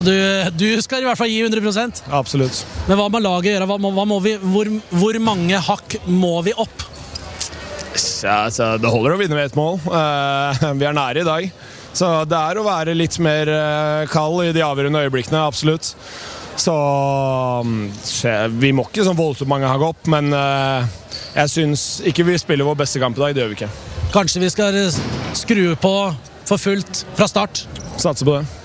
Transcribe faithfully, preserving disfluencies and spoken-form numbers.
Du, du skal i hvert fall gi hundre prosent. Absolutt. Men hva må laget gjøre? Hva må, hva må vi, hvor, hvor mange hakk må vi opp? Ja, altså, det holder å vinne med et mål. Uh, vi er nære i dag. Så det er å være litt mer uh, kald i de avgjørende øyeblikkene, absolutt. Så um, vi må ikke sånn voldsomt mange hakk opp, men uh, jeg synes ikke vi spiller vår beste kamp i dag, det gjør vi ikke. Kanskje vi skal skru på for fullt fra start? Satser på det.